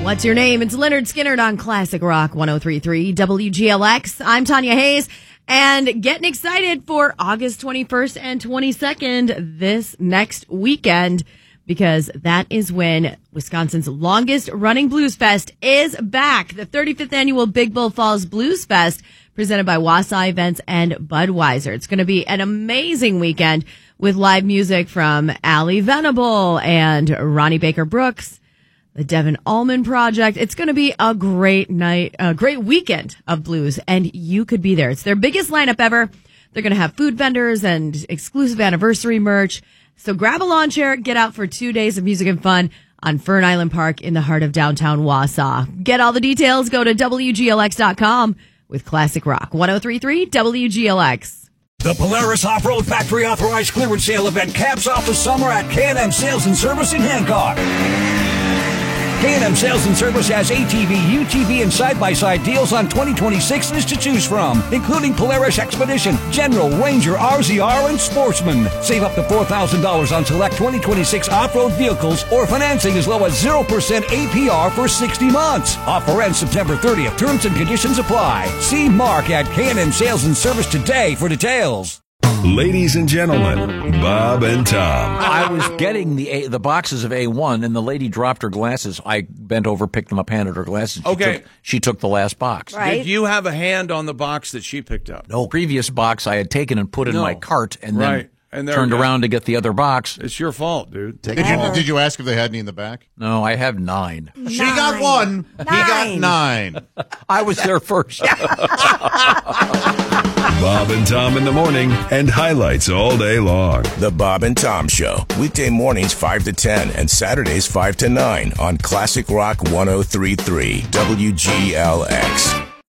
What's your name? It's Leonard Skinner on Classic Rock 103.3 WGLX. I'm Tanya Hayes, and getting excited for August 21st and 22nd this next weekend, because that is when Wisconsin's longest running Blues Fest is back. The 35th annual Big Bull Falls Blues Fest, presented by Wausau Events and Budweiser. It's going to be an amazing weekend with live music from Allie Venable and Ronnie Baker Brooks, the Devin Allman Project. It's going to be a great night, a great weekend of blues, and you could be there. It's their biggest lineup ever. They're going to have food vendors and exclusive anniversary merch. So grab a lawn chair, get out for 2 days of music and fun on Fern Island Park in the heart of downtown Wausau. Get all the details. Go to WGLX.com with Classic Rock 103.3 WGLX. The Polaris Off-Road Factory Authorized Clearance Sale event caps off the summer at K&M Sales and Service in Hancock. K&M Sales and Service has ATV, UTV, and side-by-side deals on 2026s to choose from, including Polaris Expedition, General, Ranger, RZR, and Sportsman. Save up to $4,000 on select 2026 off-road vehicles or financing as low as 0% APR for 60 months. Offer ends September 30th. Terms and conditions apply. See Mark at K&M Sales and Service today for details. Ladies and gentlemen, Bob and Tom. I was getting the boxes of A1, and the lady dropped her glasses. I bent over, picked them up, handed her glasses. She took the last box. Right. Did you have a hand on the box that she picked up? No, previous box I had taken and put in my cart, and then turned around to get the other box. It's your fault, dude. Did you ask if they had any in the back? No, I have 9. She got 1. He got 9. I was there first. Bob and Tom in the morning, and highlights all day long. The Bob and Tom Show, weekday mornings 5 to 10 and Saturdays 5 to 9 on Classic Rock 103.3 WGLX.